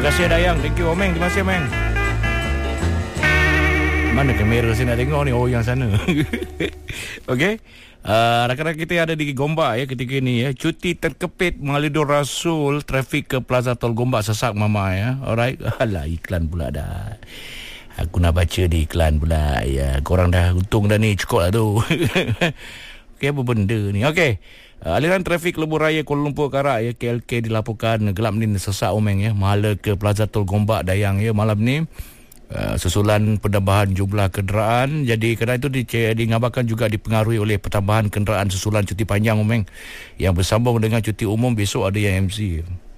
Terima kasih Dayang. Thank you Omeng. Terima kasih Omeng. Mana kamera saya nak tengok ni? Oh, yang sana. Okey. Rakan-rakan kita yang ada di Gombak ya ketika ini ya. Cuti terkepit Malidur Rasul, trafik ke Plaza Tol Gombak sesak mama ya. Alright. Alah, iklan pula dah. Aku nak baca di iklan pula. Ya, korang dah untung dah ni, cukup lah tu. Okey, apa benda ni? Okey. Aliran trafik Lebuh Raya Kuala Lumpur Karak ya, KLK dilaporkan gelap ni sesak Omeng ya. Mahala ke Plaza Tol Gombak Dayang ya malam ni. Susulan penambahan jumlah kenderaan. Jadi kerana itu dingabarkan juga dipengaruhi oleh pertambahan kenderaan susulan cuti panjang Omeng yang bersambung dengan cuti umum. Besok ada yang MC.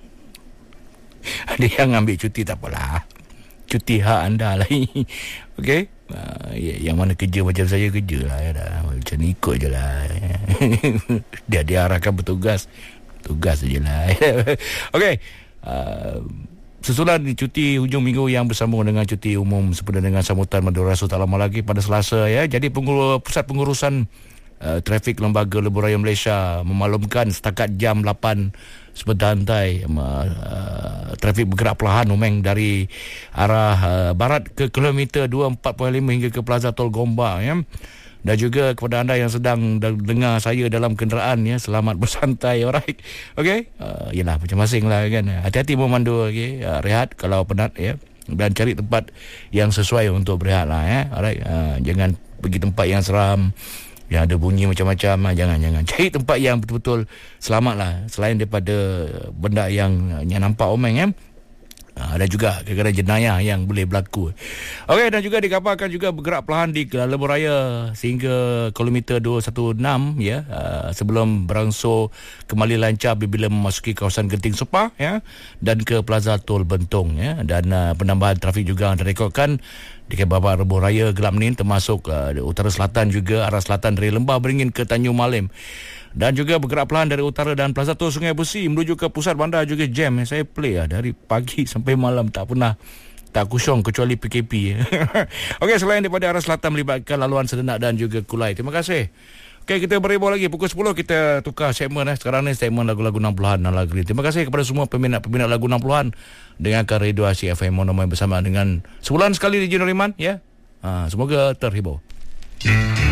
Ada yang ambil cuti, tak apalah, cuti hak anda lah. Okey. Yang mana kerja macam saya kerja lah ya, dah. Macam ni ikut je lah. Dia diarahkan bertugas, tugas je lah. Okey. Susulan cuti hujung minggu yang bersambung dengan cuti umum sempena dengan sambutan Malidur Rasul tak lama lagi pada Selasa ya. Jadi Pusat Pengurusan Trafik Lembaga Lebuh Raya Malaysia memaklumkan setakat jam 8 sebentar trafik bergerak perlahan Omeng dari arah barat ke kilometer 245 hingga ke Plaza Tol Gombak ya. Dan juga kepada anda yang sedang dengar saya dalam kenderaan ya, selamat bersantai. Alright. Okey. Yalah macam-macam lah kan. Hati-hati memandu, okey. Rehat kalau penat ya. Dan cari tempat yang sesuai untuk berehat lah ya. Alright. Jangan pergi tempat yang seram, yang ada bunyi macam-macam. Jangan. Cari tempat yang betul-betul selamat lah, selain daripada benda yang nampak Omeng ya. Ada juga kadang-kadang jenayah yang boleh berlaku. Okey, dan juga dikabarkan juga bergerak perlahan di Lebuh Raya sehingga kilometer 216 ya, sebelum berangsur kembali lancar bila memasuki kawasan Genting Sepah ya, dan ke Plaza Tol Bentong ya. Dan penambahan trafik juga direkodkan di babak Lebuh Raya gelap ni, termasuk utara selatan juga, arah selatan dari Lembah Beringin ke Tanjung Malim. Dan juga bergerak perlahan dari utara dan Plaza Tol Sungai Besi menuju ke pusat bandar juga jam. Saya play dari pagi sampai malam, tak pernah tak kosong kecuali PKP. Okey, selain daripada arah selatan melibatkan laluan Sedenak dan juga Kulai. Terima kasih. Okey, kita berebor lagi pukul 10 kita tukar segmen sekarang ni segmen lagu-lagu 60-an dan lagu. Terima kasih kepada semua peminat-peminat lagu 60-an. Dengarkan Radio Asyik FM Monomai bersama dengan sebulan sekali di Jino Riman ya. Semoga terhibur.